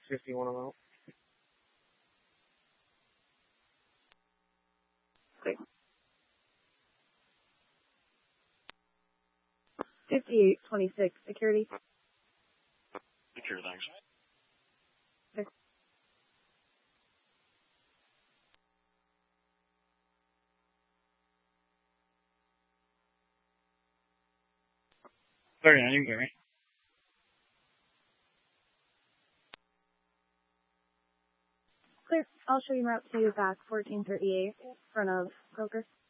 51 amount. Great. 5826 security. Secure, thanks. Okay. Sorry, you can hear me. Clear. I'll show you route to back 1438 in front of Croker.